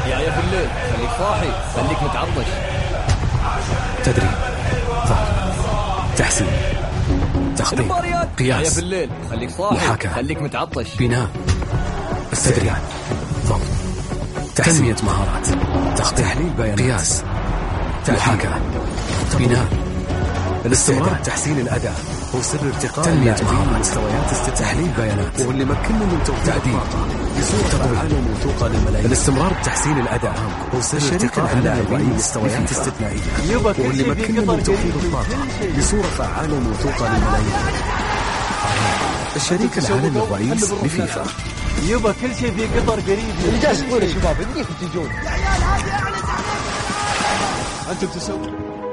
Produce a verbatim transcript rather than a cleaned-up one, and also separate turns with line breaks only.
يا يا في الليل خليك صاحي، خليك متعطش.
تدريب، ضغط، تحسين، تخطيط،
المباريات. يا يا
قياس،
في الليل خليك صاحي،
محاكاة،
خليك متعطش.
بناء، استدراك، ضبط، تنمية مهارات، تخطيط،
تحليل بيانات،
قياس، محاكاة، بناء،
الاستمرار
الاستعداد،
تحسين الأداء هو سر ارتقاء
تنمية
اللاعبين
مهارات،
لمستويات استثنائية.
تحليل بيانات،
وهو اللي مكنهم من توفير
تعديل،
الطاقة بصورة
تطوير،
فعالة وموثوقة للملايين. الاستمرار بتحسين الأداء هو سر
الشريك
ارتقاء
العالمي
اللاعبين
الرئيس
لمستويات
لفيفا.
استثنائية.
يبا كل
وهو اللي
شيء في
مكنهم
قطر
من توفير
قريب،
الطاقة
كل شيء.
بصورة فعالة وموثوقة للملايين. الشريك العالمي الرئيس لفيفا.
يبا كل شيء في قطر قريب.
اللي جالس تقول يا شباب انكم تجون.
انتم تسوون